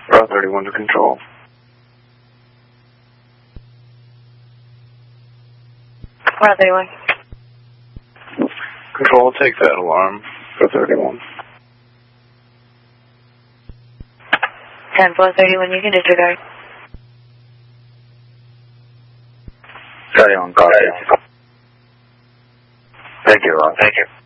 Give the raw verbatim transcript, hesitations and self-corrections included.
Route thirty-one to control. Route thirty-one. Control, take that alarm. Go thirty-one. ten four thirty-one, you can disregard. Carry on, copy. Thank you, Ron. Thank you.